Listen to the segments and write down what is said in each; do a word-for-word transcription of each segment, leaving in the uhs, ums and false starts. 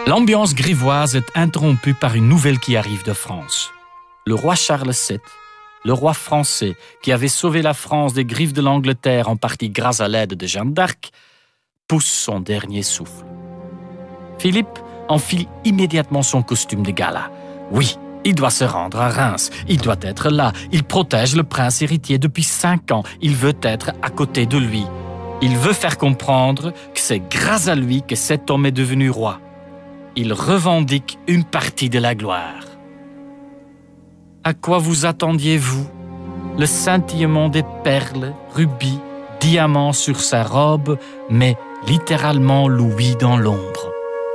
L'ambiance grivoise est interrompue par une nouvelle qui arrive de France. Le roi Charles sept, le roi français qui avait sauvé la France des griffes de l'Angleterre en partie grâce à l'aide de Jeanne d'Arc, pousse son dernier souffle. Philippe enfile immédiatement son costume de gala. Oui, il doit se rendre à Reims, il doit être là, il protège le prince héritier depuis cinq ans, il veut être à côté de lui. Il veut faire comprendre que c'est grâce à lui que cet homme est devenu roi. Il revendique une partie de la gloire. À quoi vous attendiez-vous? Le scintillement des perles, rubis, diamants sur sa robe, mais littéralement Louis dans l'ombre.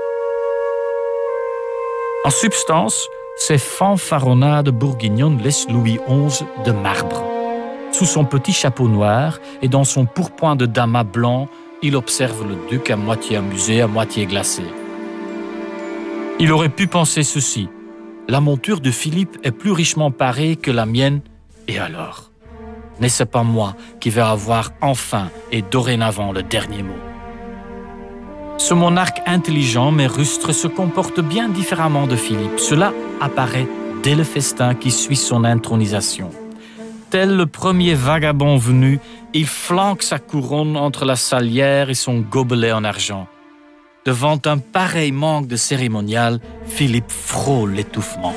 En substance, ces fanfaronnades bourguignonnes laissent Louis onze de marbre. Sous son petit chapeau noir et dans son pourpoint de damas blanc, il observe le duc à moitié amusé, à moitié glacé. Il aurait pu penser ceci. La monture de Philippe est plus richement parée que la mienne, et alors? N'est-ce pas moi qui vais avoir enfin et dorénavant le dernier mot? Ce monarque intelligent mais rustre se comporte bien différemment de Philippe. Cela apparaît dès le festin qui suit son intronisation. Tel le premier vagabond venu, il flanque sa couronne entre la salière et son gobelet en argent. Devant un pareil manque de cérémonial, Philippe frôle l'étouffement.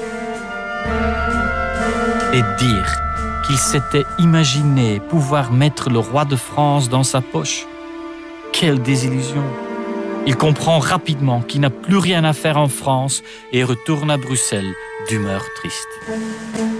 Et dire qu'il s'était imaginé pouvoir mettre le roi de France dans sa poche. Quelle désillusion! Il comprend rapidement qu'il n'a plus rien à faire en France et retourne à Bruxelles d'humeur triste.